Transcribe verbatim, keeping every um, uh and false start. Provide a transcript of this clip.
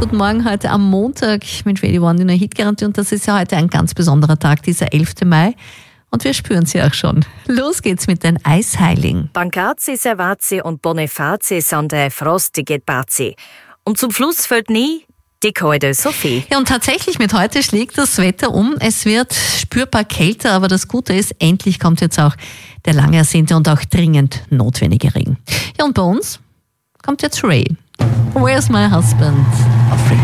Guten Morgen heute am Montag mit Radio One in der Hitgarantie und das ist ja heute ein ganz besonderer Tag, dieser elfte Mai. Und wir spüren sie auch schon. Los geht's mit den Eisheiligen. Pancrazi, Servazi und Bonifazi sind der frostige Bazi. Und zum Schluss fällt nie die kalte Sophie. Ja, und tatsächlich mit heute schlägt das Wetter um. Es wird spürbar kälter, aber das Gute ist, endlich kommt jetzt auch der lang ersehnte und auch dringend notwendige Regen. Ja, und bei uns kommt jetzt Ray. Where's my husband? Auf